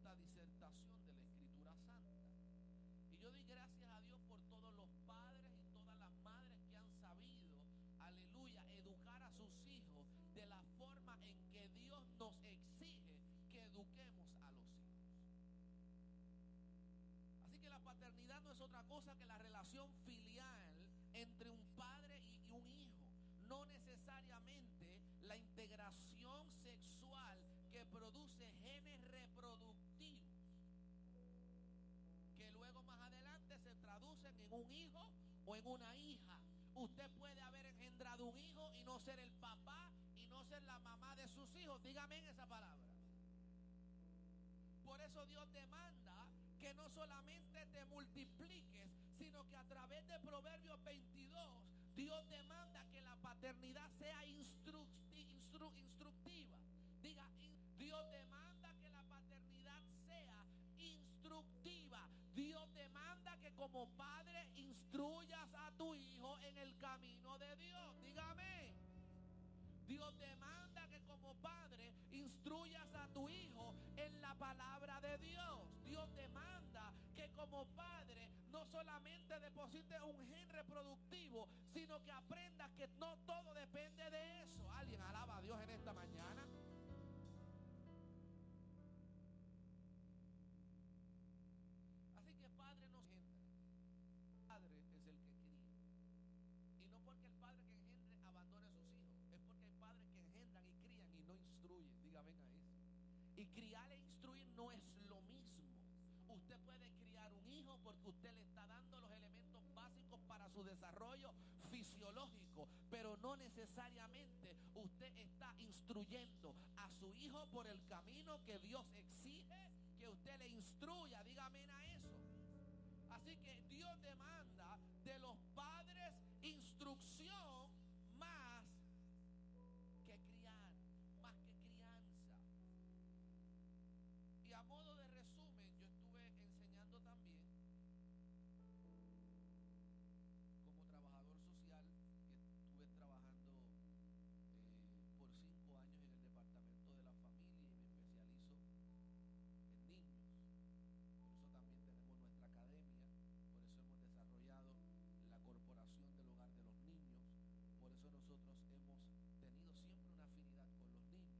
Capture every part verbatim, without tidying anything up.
esta disertación de la Escritura Santa. Y yo doy gracias a Dios por todos los padres y todas las madres que han sabido, aleluya, educar a sus hijos de la forma en que Dios nos exige que eduquemos a los hijos. Así que la paternidad no es otra cosa que la relación filial entre un padre y un hijo. No necesariamente la integración sexual que produce genes reproductivos, que luego más adelante se traducen en un hijo o en una hija. Usted puede haber engendrado un hijo y no ser el papá y no ser la mamá de sus hijos. Dígame en esa palabra. Por eso Dios demanda que no solamente te multipliques, sino que a través de Proverbios veintidós, Dios demanda que la paternidad sea instru instru instructiva. Diga, Dios demanda que la paternidad sea instructiva. Dios demanda que como padre instruyas a tu hijo en el camino de Dios. Dígame. Dios demanda que como padre instruyas a tu hijo en la palabra de Dios. Dios demanda que como padre no solamente deposites un gen reproductivo, sino que aprendas que no todo depende de eso. ¿Alguien alaba a Dios en esta mañana? Así que padre no engendra. Padre es el que cría. Y no porque el padre que engendre abandone a sus hijos. Es porque hay padres que engendran y crían y no instruyen. Dígame a eso. Y criar e instruir no es lo mismo. Usted puede criar un hijo porque usted le está dando los elementos básicos para su desarrollo fisiológico, pero no necesariamente usted está instruyendo a su hijo por el camino que Dios exige que usted le instruya. Dígame a eso. Así que Dios demanda de los padres instrucción más que criar, más que crianza. Y a modo de resumen, yo estuve enseñando también como trabajador social, que estuve trabajando eh, por cinco años en el departamento de la familia y me especializo en niños. Por eso también tenemos nuestra academia, por eso hemos desarrollado la corporación del hogar de los niños, por eso nosotros hemos tenido siempre una afinidad con los niños.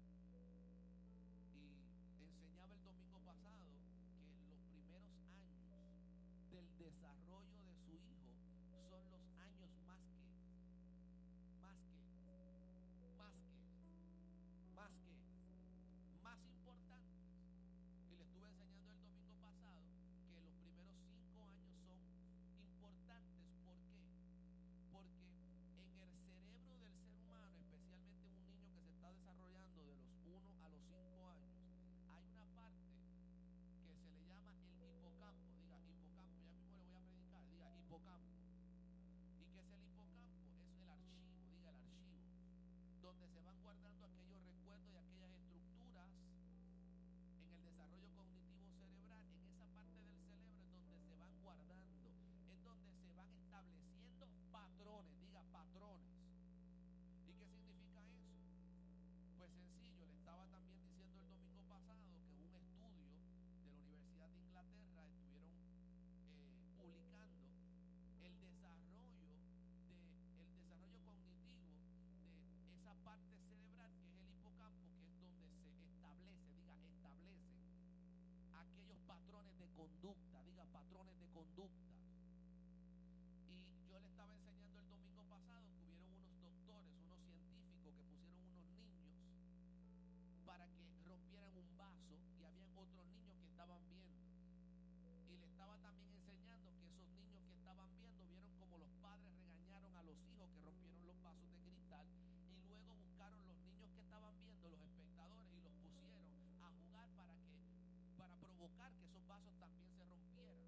Y enseñaba el domingo pasado que los primeros años del desarrollo de su hijo son los años más que, más que, más que, más que, más importantes. Y le estuve enseñando el domingo pasado que los primeros cinco años son importantes. ¿Por qué? Porque en el cerebro del ser humano, especialmente un niño que se está desarrollando de los uno a los cinco años, hay una parte que se le llama el hipocampo. Diga hipocampo, ya mismo le voy a predicar. Diga hipocampo. ¿Y qué es el hipocampo? Es el archivo, diga el archivo, donde se van guardando aquellos recuerdos y aquellas estructuras en el desarrollo cognitivo cerebral. En esa parte del cerebro es donde se van guardando, es donde se van estableciendo patrones. Diga patrones. ¿Y qué significa eso? Pues sencillo, le estaba también diciendo el domingo pasado que un estudio de la Universidad de Inglaterra estuvieron eh, publicando el desarrollo de el desarrollo cognitivo de esa parte cerebral que es el hipocampo, que es donde se establece, diga, establecen aquellos patrones de conducta, diga, patrones de conducta. Y yo le estaba enseñando el domingo pasado que hubieron unos doctores, unos científicos que pusieron unos niños para que rompieran un vaso y habían otros niños que estaban viendo. Y le estaba también enseñando que esos niños que estaban viendo vieron como los padres regañaron a los hijos que rompieron los vasos de cristal, y luego buscaron los niños que estaban viendo, los espectadores, y los pusieron a jugar para que para provocar que esos vasos también se rompieran.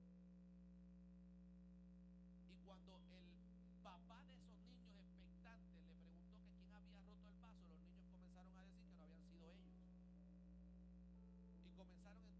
Y cuando el papá de esos niños expectantes le preguntó que quién había roto el vaso, los niños comenzaron a decir que no habían sido ellos. Y comenzaron entonces